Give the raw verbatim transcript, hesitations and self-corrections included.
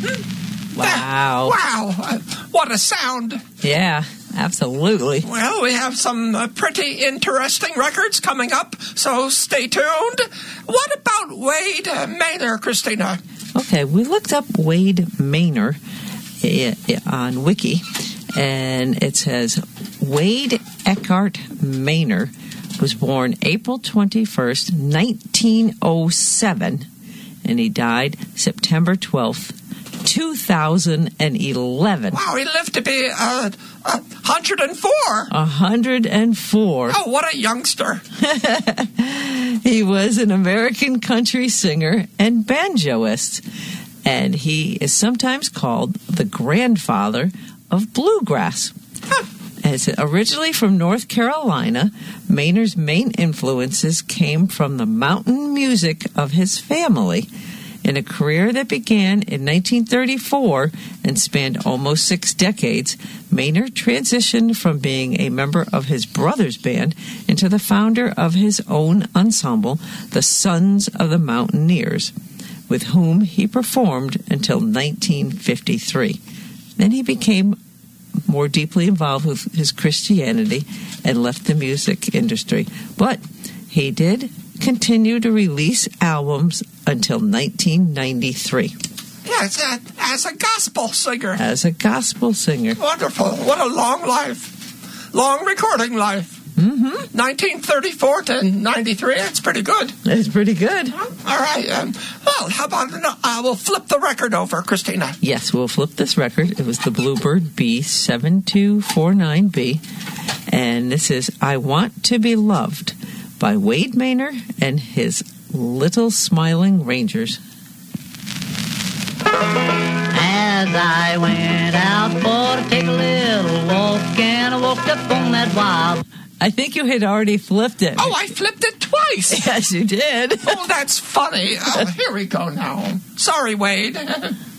Wow. Wow. Uh, what a sound. Yeah, absolutely. Well, we have some uh, pretty interesting records coming up, so stay tuned. What about Wade uh, Maynor, Christina? Okay, we looked up Wade Maynor on Wiki, and it says Wade Eckhart Maynor was born April twenty-first, nineteen oh seven, and he died September twelfth, two thousand eleven. Wow, he lived to be uh, uh, one hundred four. one hundred four. Oh, what a youngster. He was an American country singer and banjoist, and he is sometimes called the grandfather of bluegrass. Huh. As originally from North Carolina, Maynor's main influences came from the mountain music of his family. In a career that began in nineteen thirty-four and spanned almost six decades, Maynor transitioned from being a member of his brother's band into the founder of his own ensemble, the Sons of the Mountaineers, with whom he performed until nineteen fifty-three. Then he became more deeply involved with his Christianity and left the music industry. But he did continue to release albums until nineteen ninety-three. Yes, uh, as a gospel singer. As a gospel singer. Wonderful. What a long life. Long recording life. Mm-hmm. nineteen thirty-four to ninety-three. That's pretty good. That's pretty good. All right. Um, well, how about uh, we'll flip the record over, Christina? Yes, we'll flip this record. It was the Bluebird B seven two four nine B. And this is I Want to Be Loved by Wade Maynor and his Little Smiling Rangers. As I went out for to take a little walk, and I walked up on that wild. I think you had already flipped it. Oh, I flipped it twice. Yes, you did. Oh, that's funny. Oh, here we go now. Sorry, Wade.